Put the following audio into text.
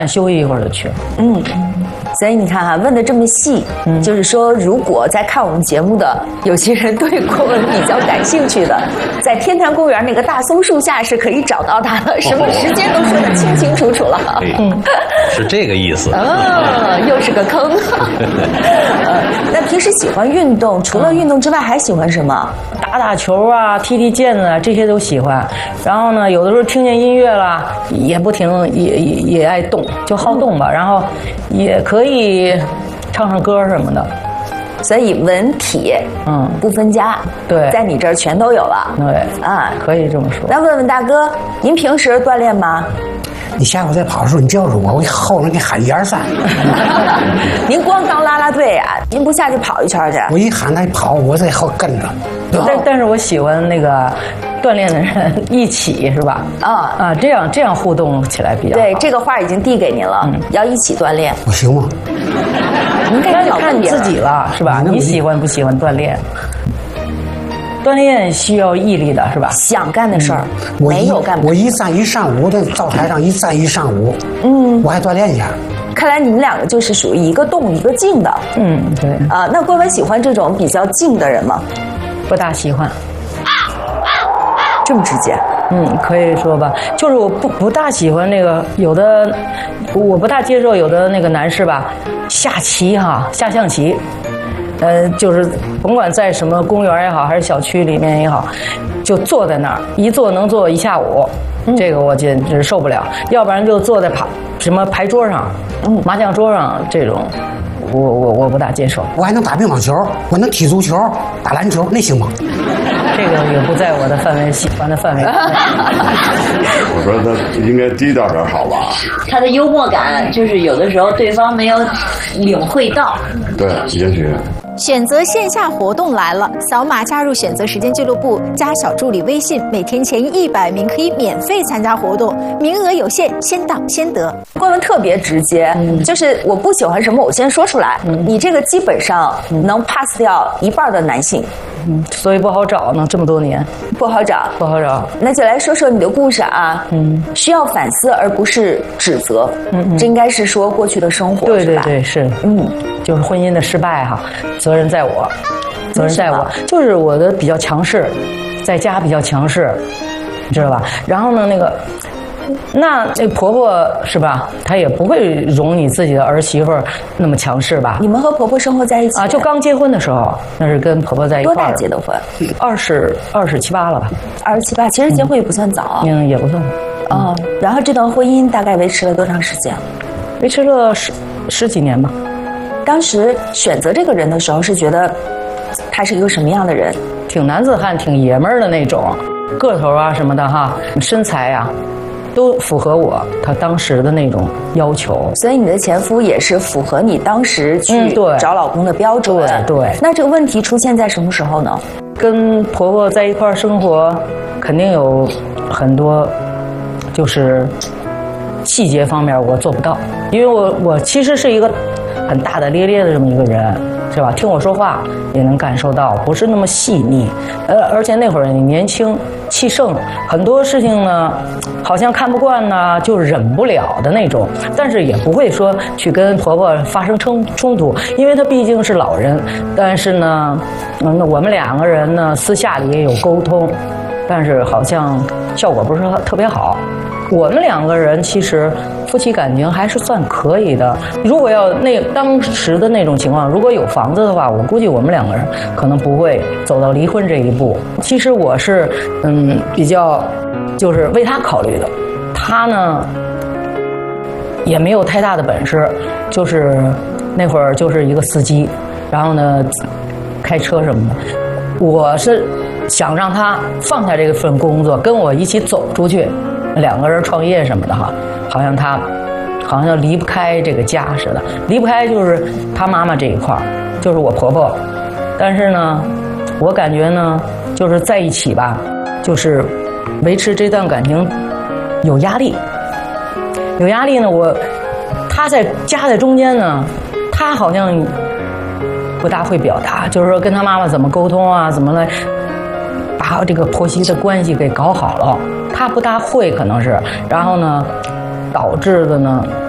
休息一会儿就去。 所以你看哈，问的这么细，就是说，如果在看我们节目的有些人对郭文比较感兴趣的，在天坛公园那个大松树下是可以找到他的，什么时间都说得清清楚楚了。 是这个意思。 又是个坑。那平时喜欢运动，除了运动之外还喜欢什么？ 打球啊，踢毽子啊，这些都喜欢。然后呢，有的时候听见音乐了，也不停，也爱动，就好动吧。然后也可以唱歌什么的。 所以文体不分家， 对， 在你这儿全都有了。 对啊， 可以这么说。 那问问大哥，您平时锻炼吗？ 你下回再跑的时候，你叫着我，我后面给你喊1、2、3。 您光当啦啦队啊？您不下去跑一圈去？ 我一喊他跑，我在后跟着。 但是我喜欢那个锻炼的人一起，是吧？这样互动起来比较好。 对，这个话已经递给您了，要一起锻炼。 我行吗？ 您该看你自己了，是吧？你喜欢不喜欢锻炼？锻炼需要毅力的，是吧？ 想干的事儿，没有干不了。 我一站一上午在灶台上一站一上午，我还锻炼一下。 看来你们两个就是属于一个动一个静的。 对。 那郭文喜欢这种比较静的人吗？ 不大喜欢。 这么直接？ 可以说吧，就是我不大喜欢那个有的，我不大接受有的那个男士吧，下象棋。就是甭管在什么公园也好，还是小区里面也好，就坐在那儿，一坐能坐一下午，这个我简直受不了。要不然就坐在什么牌桌上，麻将桌上这种，我不大接受。 我还能打乒乓球，我能踢足球、打篮球，那行吗？ 这个也不在我的喜欢的范围。 我说他应该低调点好吧？ 他的幽默感就是有的时候对方没有领会到。 对，也许。 选择线下活动来了，扫码加入选择时间俱乐部，加小助理微信，每天前100名可以免费参加活动，名额有限，先到先得。 郭文特别直接，就是我不喜欢什么，我先说出来。你这个基本上能 pass 掉1半的男性。 所以不好找呢，这么多年不好找。那就来说说你的故事啊。需要反思而不是指责。这应该是说过去的生活， 对，是。就是婚姻的失败哈，责任在我，就是我的比较强势，在家比较强势，你知道吧？然后呢，那婆婆是吧？她也不会容你自己的儿媳妇那么强势吧？ 你们和婆婆生活在一起就刚结婚的时候，那是跟婆婆在一块儿。 多大结的婚 ？27、28了吧 ？27、28，其实结婚也不算早。 也不算。 然后这段婚姻大概维持了多长时间？ 维持了十几年吧。 当时选择这个人的时候，是觉得他是一个什么样的人？ 挺男子汉，挺爷们儿的那种，个头啊什么的哈，身材啊，都符合他当时的那种要求。 所以你的前夫也是符合你当时去找老公的标准。 对。 那这个问题出现在什么时候呢？ 跟婆婆在一块儿生活，肯定有很多，就是细节方面我做不到，因为我其实是一个很大大咧咧的这么一个人，是吧？听我说话也能感受到，不是那么细腻。而且那会儿你年轻气盛，很多事情呢，好像看不惯呢，就忍不了的那种。但是也不会说去跟婆婆发生冲突，因为她毕竟是老人。但是呢，我们2个人呢，私下里也有沟通，但是好像效果不是特别好。我们2个人其实夫妻感情还是算可以的。如果要当时的那种情况，如果有房子的话，我估计我们2个人可能不会走到离婚这一步。其实我是比较就是为他考虑的，他呢也没有太大的本事，就是那会儿就是一个司机，然后呢开车什么的。我是想让他放下这份工作，跟我一起走出去，2个人创业什么的哈，好像离不开这个家似的，离不开就是他妈妈这一块儿，就是我婆婆。但是呢，我感觉呢，就是在一起吧，就是维持这段感情有压力。有压力呢，他夹在中间呢，他好像不大会表达，就是说跟他妈妈怎么沟通啊，怎么来把这个婆媳的关系给搞好了，他不大会可能是，然后呢导致的呢